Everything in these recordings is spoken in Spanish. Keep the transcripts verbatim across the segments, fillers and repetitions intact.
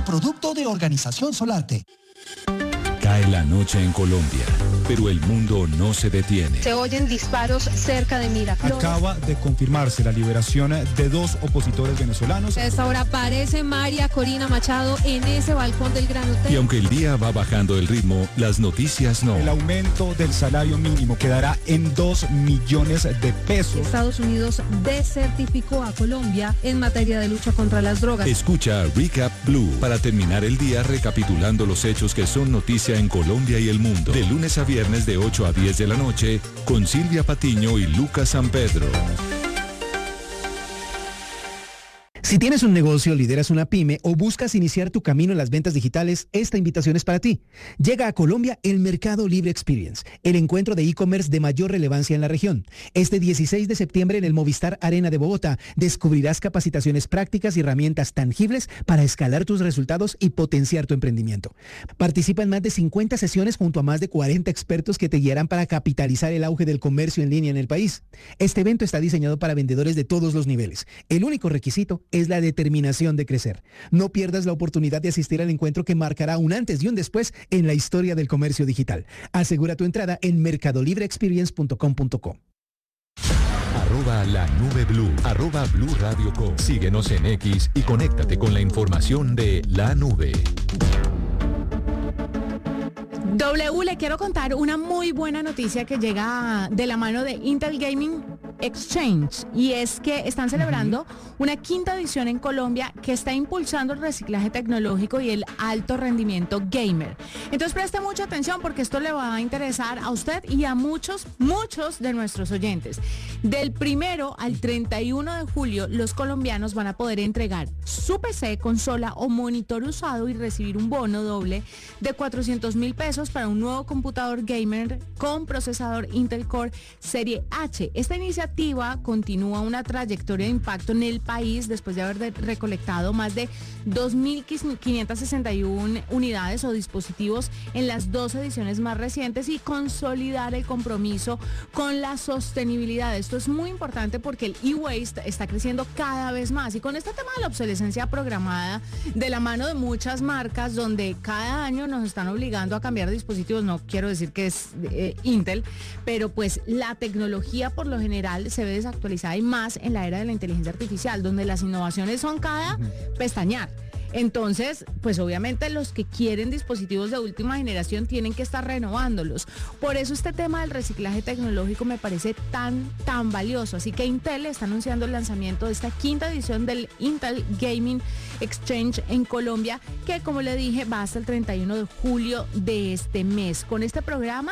producto de Organización Solarte. Cae la noche en Colombia, pero el mundo no se detiene. Se oyen disparos cerca de Miraflores. Acaba de confirmarse la liberación de dos opositores venezolanos. A esta hora aparece María Corina Machado en ese balcón del Gran Hotel. Y aunque el día va bajando el ritmo, las noticias no. El aumento del salario mínimo quedará en dos millones de pesos. Estados Unidos desertificó a Colombia en materia de lucha contra las drogas. Escucha Recap Blue para terminar el día recapitulando los hechos que son noticia en Colombia y el mundo. De lunes a viernes de ocho a diez de la noche con Silvia Patiño y Lucas San Pedro. Si tienes un negocio, lideras una pyme o buscas iniciar tu camino en las ventas digitales, esta invitación es para ti. Llega a Colombia el Mercado Libre Experience, el encuentro de e-commerce de mayor relevancia en la región. Este dieciséis de septiembre en el Movistar Arena de Bogotá descubrirás capacitaciones prácticas y herramientas tangibles para escalar tus resultados y potenciar tu emprendimiento. Participa en más de cincuenta sesiones junto a más de cuarenta expertos que te guiarán para capitalizar el auge del comercio en línea en el país. Este evento está diseñado para vendedores de todos los niveles. El único requisito es es la determinación de crecer. No pierdas la oportunidad de asistir al encuentro que marcará un antes y un después en la historia del comercio digital. Asegura tu entrada en mercado libre experience punto com punto co. Arroba la nube blue, arroba blue radio co. Síguenos en X y conéctate con la información de la nube. W, le quiero contar una muy buena noticia que llega de la mano de Intel Gaming Exchange, y es que están celebrando uh-huh. una quinta edición en Colombia que está impulsando el reciclaje tecnológico y el alto rendimiento gamer. Entonces preste mucha atención porque esto le va a interesar a usted y a muchos, muchos de nuestros oyentes. Del primero al treinta y uno de julio, los colombianos van a poder entregar su P C, consola o monitor usado y recibir un bono doble de cuatrocientos mil pesos para un nuevo computador gamer con procesador Intel Core Serie H. Esta iniciativa continúa una trayectoria de impacto en el país después de haber de recolectado más de dos mil quinientas sesenta y una unidades o dispositivos en las dos ediciones más recientes y consolidar el compromiso con la sostenibilidad. Esto es muy importante porque el e-waste está creciendo cada vez más, y con este tema de la obsolescencia programada de la mano de muchas marcas donde cada año nos están obligando a cambiar dispositivos, no quiero decir que es eh, Intel, pero pues la tecnología por lo general se ve desactualizada, y más en la era de la inteligencia artificial, donde las innovaciones son cada uh-huh. pestañear. Entonces, pues obviamente los que quieren dispositivos de última generación tienen que estar renovándolos. Por eso este tema del reciclaje tecnológico me parece tan, tan valioso. Así que Intel está anunciando el lanzamiento de esta quinta edición del Intel Gaming Exchange en Colombia, que como le dije va hasta el treinta y uno de julio de este mes. Con este programa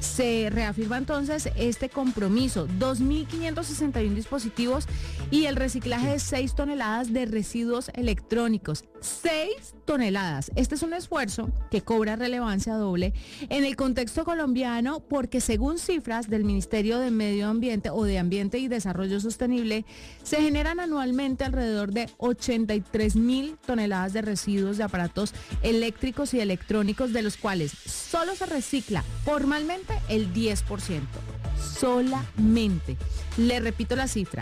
se reafirma entonces este compromiso: dos mil quinientos sesenta y uno dispositivos y el reciclaje de seis toneladas de residuos electrónicos. seis toneladas. Este es un esfuerzo que cobra relevancia doble en el contexto colombiano porque, según cifras del Ministerio de Medio Ambiente o de Ambiente y Desarrollo Sostenible, se generan anualmente alrededor de ochenta y tres mil toneladas de residuos de aparatos eléctricos y electrónicos, de los cuales solo se recicla formalmente el diez por ciento. Solamente. Le repito la cifra.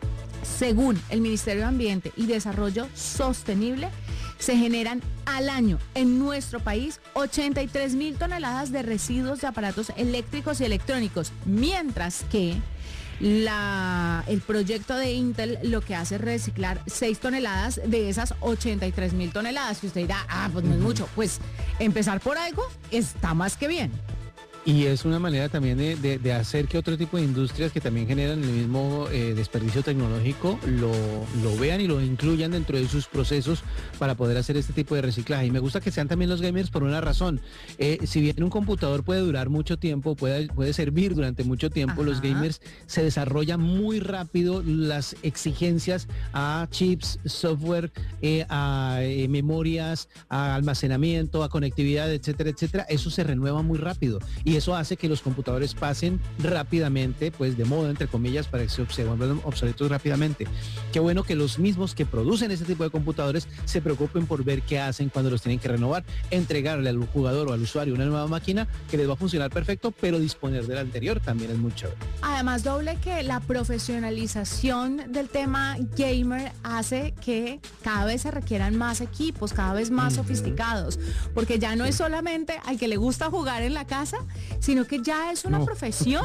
Según el Ministerio de Ambiente y Desarrollo Sostenible, se generan al año en nuestro país ochenta y tres mil toneladas de residuos de aparatos eléctricos y electrónicos, mientras que la, el proyecto de Intel lo que hace es reciclar seis toneladas de esas ochenta y tres mil toneladas, que usted dirá, ah, pues no es mucho. Pues empezar por algo está más que bien. Y es una manera también de, de, de hacer que otro tipo de industrias que también generan el mismo eh, desperdicio tecnológico lo, lo vean y lo incluyan dentro de sus procesos para poder hacer este tipo de reciclaje. Y me gusta que sean también los gamers por una razón. Eh, si bien un computador puede durar mucho tiempo, puede, puede servir durante mucho tiempo, Ajá. los gamers se desarrollan muy rápido las exigencias a chips, software, eh, a eh, memorias, a almacenamiento, a conectividad, etcétera, etcétera. Eso se renueva muy rápido. Y y eso hace que los computadores pasen rápidamente, pues de moda, entre comillas, para que se, se vuelvan obsoletos rápidamente. Qué bueno que los mismos que producen ese tipo de computadores se preocupen por ver qué hacen cuando los tienen que renovar, entregarle al jugador o al usuario una nueva máquina que les va a funcionar perfecto, pero disponer de la anterior también es muy chévere. Además, doble que la profesionalización del tema gamer hace que cada vez se requieran más equipos, cada vez más uh-huh. sofisticados, porque ya no es solamente al que le gusta jugar en la casa, sino que ya es una no. profesión.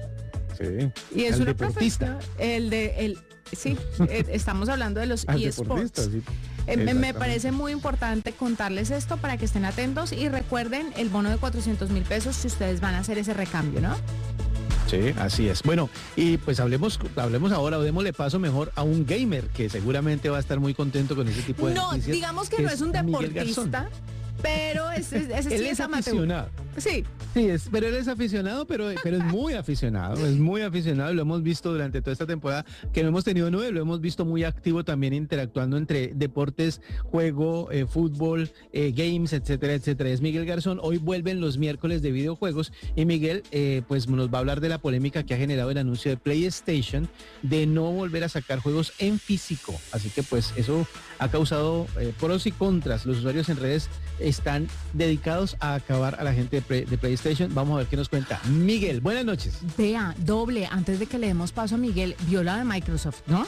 Sí. Y es el una deportista. profesión. El de el sí, estamos hablando de los eSports. Sí. Eh, me parece muy importante contarles esto para que estén atentos y recuerden el bono de cuatrocientos mil pesos si ustedes van a hacer ese recambio, ¿no? Sí, así es. Bueno, y pues hablemos, hablemos ahora, o démosle paso mejor a un gamer que seguramente va a estar muy contento con ese tipo de no, noticias. No, digamos que, que no es un deportista, pero es, es, es, él es aficionado. Sí. Sí, es, pero él es aficionado, pero, pero es muy aficionado, es muy aficionado, lo hemos visto durante toda esta temporada que no hemos tenido nueve, lo hemos visto muy activo también interactuando entre deportes, juego, eh, fútbol, eh, games, etcétera, etcétera. Es Miguel Garzón, hoy vuelven los miércoles de videojuegos y Miguel eh, pues nos va a hablar de la polémica que ha generado el anuncio de PlayStation de no volver a sacar juegos en físico, así que pues eso ha causado eh, pros y contras. Los usuarios en redes están dedicados a acabar a la gente de, pre, de PlayStation. Vamos a ver qué nos cuenta Miguel. Buenas noches. Vea, doble, antes de que le demos paso a Miguel, vio la de Microsoft, ¿no?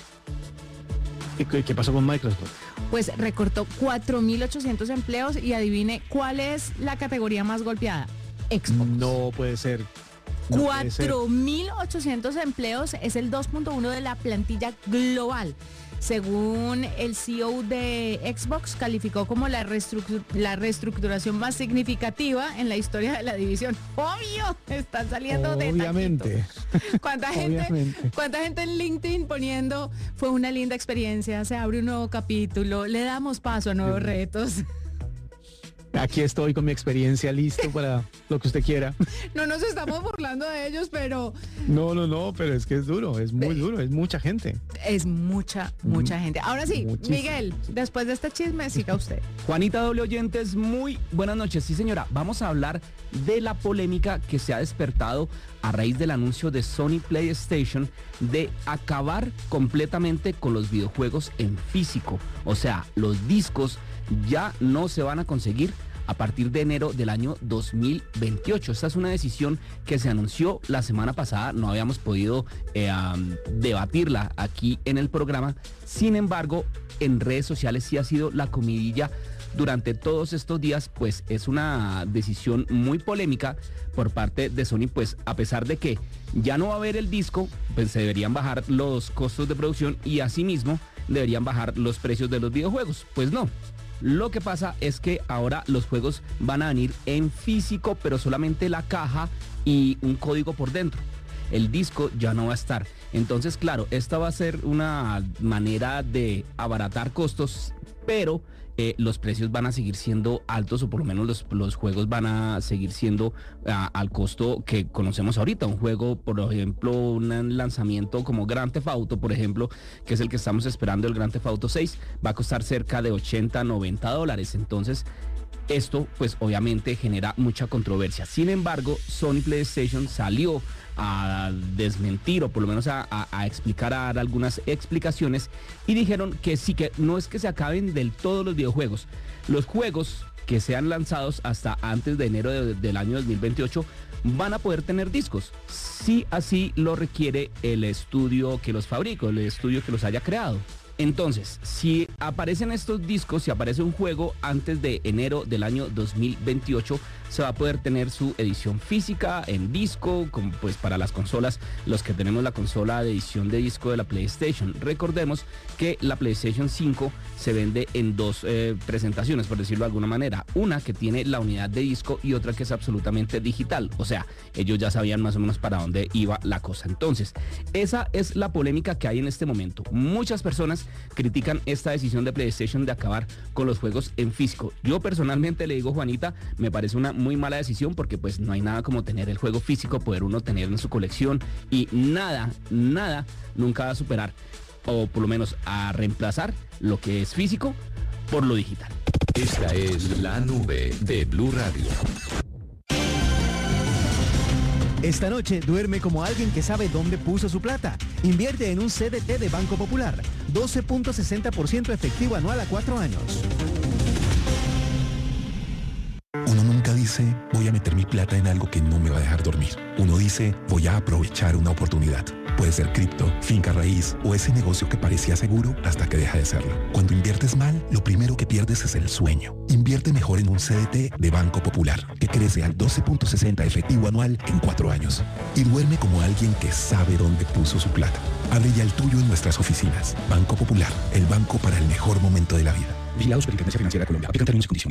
¿Qué, qué pasó con Microsoft? Pues recortó cuatro mil ochocientos empleos y adivine cuál es la categoría más golpeada. Xbox. No puede ser. No cuatro mil ochocientos empleos es el dos punto uno de la plantilla global. Según el C E O de Xbox, calificó como la, reestructur- la reestructuración más significativa en la historia de la división. Obvio, están saliendo de Obviamente. ¿Cuánta gente, Obviamente. ¿Cuánta gente en LinkedIn poniendo fue una linda experiencia, se abre un nuevo capítulo, le damos paso a nuevos retos? Aquí estoy con mi experiencia listo para lo que usted quiera. No nos estamos burlando de ellos, pero... No, no, no, pero es que es duro, es muy duro, es mucha gente. Es mucha, mucha mm, gente. Ahora sí, muchísimo. Miguel, después de este chisme, siga usted. Juanita, doble oyentes, muy buenas noches. Sí, señora, vamos a hablar de la polémica que se ha despertado a raíz del anuncio de Sony PlayStation de acabar completamente con los videojuegos en físico. O sea, los discos ya no se van a conseguir a partir de enero del año dos mil veintiocho. Esta es una decisión que se anunció la semana pasada, no habíamos podido eh, um, debatirla aquí en el programa. Sin embargo, en redes sociales sí ha sido la comidilla durante todos estos días, pues es una decisión muy polémica por parte de Sony, pues a pesar de que ya no va a haber el disco, pues se deberían bajar los costos de producción y asimismo deberían bajar los precios de los videojuegos. Pues no. Lo que pasa es que ahora los juegos van a venir en físico, pero solamente la caja y un código por dentro. El disco ya no va a estar. Entonces, claro, esta va a ser una manera de abaratar costos, pero eh, los precios van a seguir siendo altos, o por lo menos los, los juegos van a seguir siendo uh, al costo que conocemos ahorita. Un juego, por ejemplo, un lanzamiento como Grand Theft Auto, por ejemplo, que es el que estamos esperando, el Grand Theft Auto seis, va a costar cerca de ochenta, noventa dólares. Entonces, esto pues obviamente genera mucha controversia. Sin embargo, Sony PlayStation salió a desmentir, o por lo menos a, a, a explicar, a dar algunas explicaciones, y dijeron que sí, que no es que se acaben del todo los videojuegos. Los juegos que sean lanzados hasta antes de enero de, del año dos mil veintiocho van a poder tener discos, si así lo requiere el estudio que los fabricó, el estudio que los haya creado. Entonces, si aparecen estos discos, si aparece un juego antes de enero del año dos mil veintiocho, se va a poder tener su edición física en disco, como pues para las consolas, los que tenemos la consola de edición de disco de la PlayStation. Recordemos que la PlayStation cinco se vende en dos eh, presentaciones, por decirlo de alguna manera. Una que tiene la unidad de disco y otra que es absolutamente digital. O sea, ellos ya sabían más o menos para dónde iba la cosa. Entonces, esa es la polémica que hay en este momento. Muchas personas critican esta decisión de PlayStation de acabar con los juegos en físico. Yo personalmente le digo, Juanita, me parece una muy mala decisión, porque pues no hay nada como tener el juego físico, poder uno tener en su colección, y nada, nada nunca va a superar, o por lo menos a reemplazar lo que es físico por lo digital. Esta es la nube de Blue Radio. Esta noche duerme como alguien que sabe dónde puso su plata. Invierte en un C D T de Banco Popular. doce punto sesenta por ciento efectivo anual a cuatro años. Uno nunca dice, voy a meter mi plata en algo que no me va a dejar dormir. Uno dice, voy a aprovechar una oportunidad. Puede ser cripto, finca raíz o ese negocio que parecía seguro hasta que deja de serlo. Cuando inviertes mal, lo primero que pierdes es el sueño. Invierte mejor en un C D T de Banco Popular, que crece al doce punto sesenta efectivo anual en cuatro años. Y duerme como alguien que sabe dónde puso su plata. Abre ya el tuyo en nuestras oficinas. Banco Popular, el banco para el mejor momento de la vida. Vigilado Superintendencia Financiera de Colombia. Aplican términos y condiciones.